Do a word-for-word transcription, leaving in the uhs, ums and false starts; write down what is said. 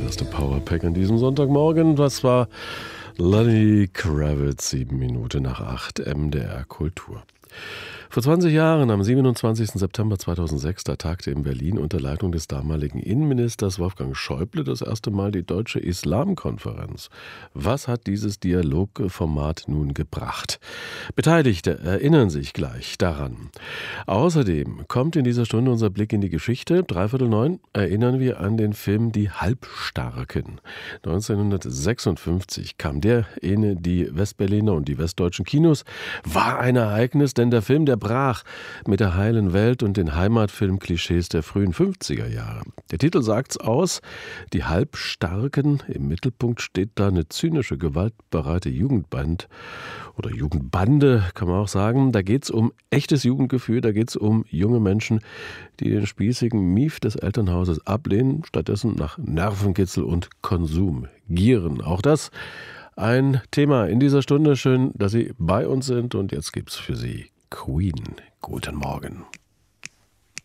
erste Powerpack an diesem Sonntagmorgen. Das war Lenny Kravitz, sieben Minuten nach acht, M D R Kultur. Vor zwanzig Jahren, am siebenundzwanzigsten September zweitausendsechs, da tagte in Berlin unter Leitung des damaligen Innenministers Wolfgang Schäuble das erste Mal die Deutsche Islamkonferenz. Was hat dieses Dialogformat nun gebracht? Beteiligte erinnern sich gleich daran. Außerdem kommt in dieser Stunde unser Blick in die Geschichte. Dreiviertel neun erinnern wir an den Film Die Halbstarken. neunzehnhundertsechsundfünfzig kam der in die Westberliner und die westdeutschen Kinos. War ein Ereignis, denn der Film, der brach mit der heilen Welt und den Heimatfilm-Klischees der frühen fünfziger Jahre. Der Titel sagt's aus, die Halbstarken, im Mittelpunkt steht da eine zynische, gewaltbereite Jugendband oder Jugendbande, kann man auch sagen. Da geht's um echtes Jugendgefühl, da geht's um junge Menschen, die den spießigen Mief des Elternhauses ablehnen, stattdessen nach Nervenkitzel und Konsum gieren. Auch das ein Thema in dieser Stunde. Schön, dass Sie bei uns sind und jetzt gibt's für Sie Queen. Guten Morgen.